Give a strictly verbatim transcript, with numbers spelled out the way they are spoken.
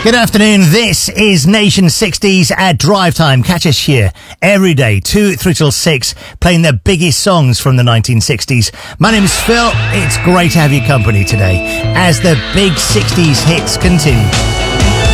Good afternoon, this is Nation sixties at Drive Time. Catch us here every day, two, three till six, playing the biggest songs from the nineteen sixties. My name is Phil, it's great to have your company today as the big sixties hits continue.